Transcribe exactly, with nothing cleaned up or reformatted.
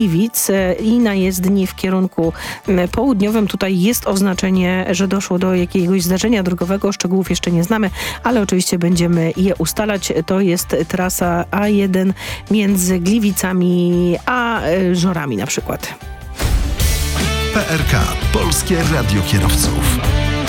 Gliwic i na jezdni w kierunku południowym. Tutaj jest oznaczenie, że doszło do jakiegoś zdarzenia drogowego. Szczegółów jeszcze nie znamy, ale oczywiście będziemy je ustalać. To jest trasa A jeden między Gliwicami a Żorami na przykład. P R K. Polskie Radio Kierowców.